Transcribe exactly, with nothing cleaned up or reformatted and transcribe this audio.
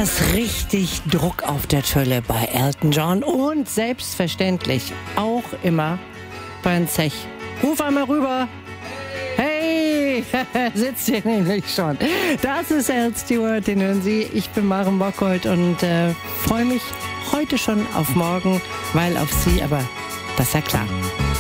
ist richtig Druck auf der Tülle bei Elton John und selbstverständlich auch immer beim Zech. Ruf einmal rüber. Hey, sitzt hier nämlich schon. Das ist Al Stewart, den hören Sie. Ich bin Maren Bockholt und äh, freue mich heute schon auf morgen, weil auf Sie, aber das ist ja klar.